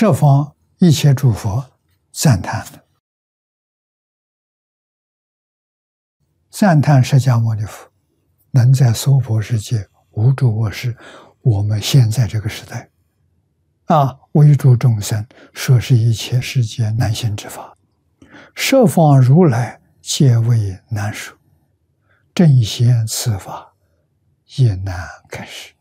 十方一切诸佛赞叹的，赞叹释迦牟尼佛能在娑婆世界无诸恶事，我们现在这个时代为诸众生说是一切世界难行之法，十方如来皆为难受，正显此法亦难开示。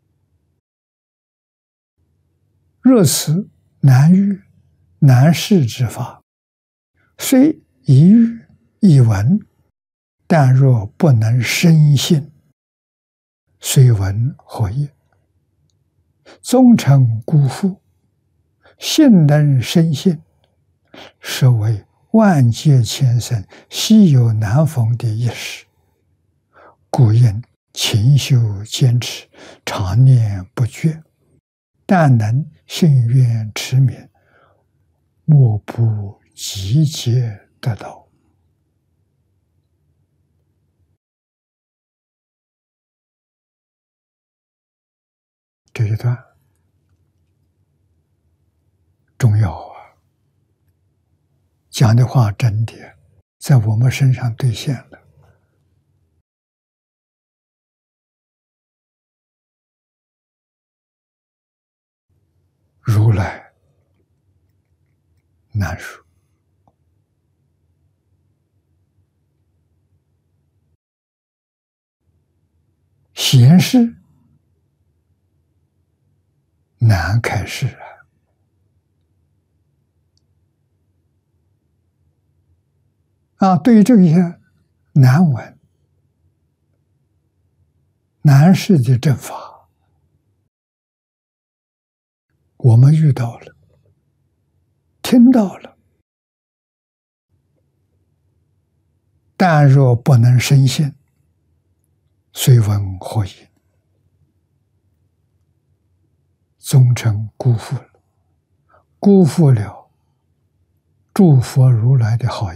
若此难遇难事之法，虽一遇一闻，但若不能深信，虽闻何益？宗成辜负，信能深信，是为万劫千生稀有难逢的一时，故应勤修坚持，常念不绝，但能信愿持勉，莫不即皆得到。这一段重要啊，讲的话真的在我们身上兑现了。如来难受，显示难开示对于这些难闻难事的正法，我们遇到了，听到了，但若不能深信，虽闻何益？宗成辜负了诸佛如来的好意。